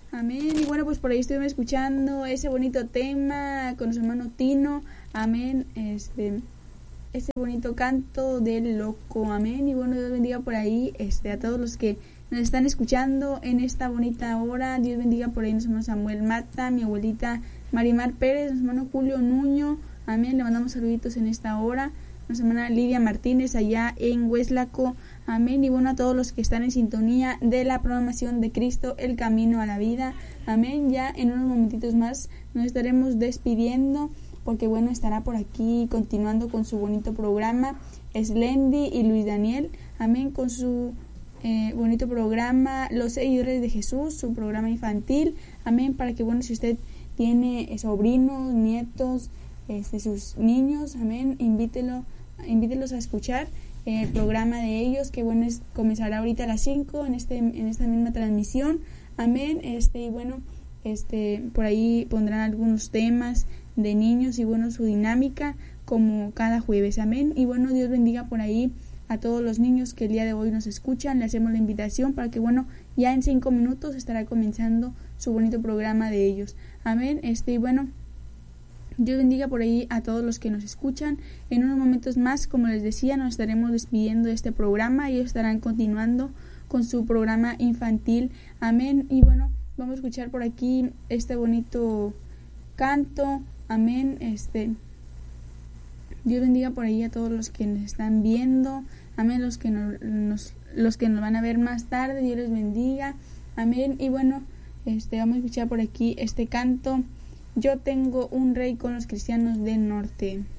Amén. Y bueno, pues por ahí estuvimos escuchando ese bonito tema con su hermano Tino. Amén. Ese bonito canto del loco. Amén. Y bueno, Dios bendiga por ahí a todos los que nos están escuchando en esta bonita hora. Dios bendiga por ahí nuestro hermano Samuel Mata, mi abuelita Marimar Pérez, nuestro hermano Julio Nuño. Amén. Le mandamos saluditos en esta hora. Nuestra hermana Lidia Martínez allá en Hueslaco. Amén. Y bueno, a todos los que están en sintonía de la programación de Cristo, el camino a la vida. Amén. Ya en unos momentitos más nos estaremos despidiendo, porque bueno, estará por aquí continuando con su bonito programa Slendy y Luis Daniel. Amén. Con su bonito programa Los Seguidores de Jesús, su programa infantil. Amén. Para que bueno, si usted tiene sobrinos, nietos, sus niños, amén, invítelos a escuchar el programa de ellos, que bueno, comenzará ahorita a las 5 en esta misma transmisión. Amén. Y bueno, por ahí pondrán algunos temas de niños y bueno, su dinámica como cada jueves. Amén. Y bueno, Dios bendiga por ahí a todos los niños que el día de hoy nos escuchan. Le hacemos la invitación para que bueno, ya en 5 minutos estará comenzando su bonito programa de ellos. Amén. Y bueno, Dios bendiga por ahí a todos los que nos escuchan. En unos momentos más, como les decía, nos estaremos despidiendo de este programa y ellos estarán continuando con su programa infantil. Amén. Y bueno, vamos a escuchar por aquí este bonito canto. Amén. Dios bendiga por ahí a todos los que nos están viendo. Amén. Los que nos van a ver más tarde, Dios les bendiga. Amén. Y bueno, vamos a escuchar por aquí este canto. Yo tengo un rey con los cristianos del norte.